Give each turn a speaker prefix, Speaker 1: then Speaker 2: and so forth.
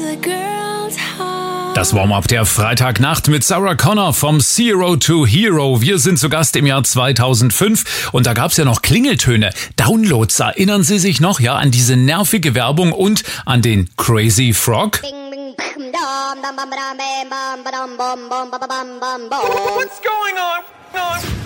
Speaker 1: Das Warm-up der Freitagnacht mit Sarah Connor vom Zero to Hero. Wir sind zu Gast im Jahr 2005 und da gab's ja noch Klingeltöne. Downloads, erinnern Sie sich noch, ja, an diese nervige Werbung und an den Crazy Frog?
Speaker 2: What's going on?